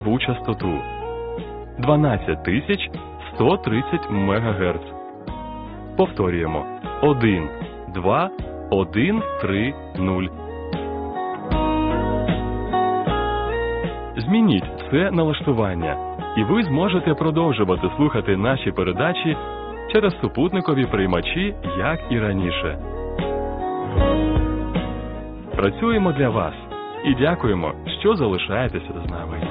частоту 12130 МГц. Повторюємо. 1, 2, 1, 3, 0. Змініть це налаштування, і ви зможете продовжувати слухати наші передачі через супутникові приймачі, як і раніше. Працюємо для вас і дякуємо, що залишаєтеся з нами.